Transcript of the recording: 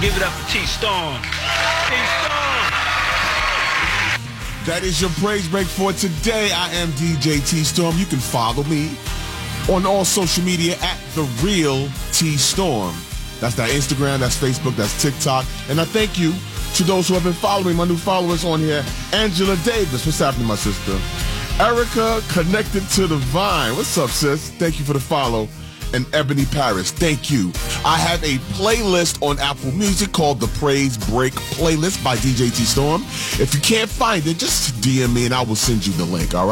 Give it up for T-Storm. T-Storm. That is your praise break for today. I am DJ T-Storm. You can follow me on all social media at The Real T-Storm. That's that Instagram, that's Facebook, that's TikTok. And I thank you to those who have been following, my new followers on here. Angela Davis, what's happening, my sister? Erica, connected to the Vine. What's up, sis? Thank you for the follow. And Ebony Paris, thank you. I have a playlist on Apple Music called the Praise Break Playlist by DJ T-Storm. If you can't find it, just DM me and I will send you the link, all right?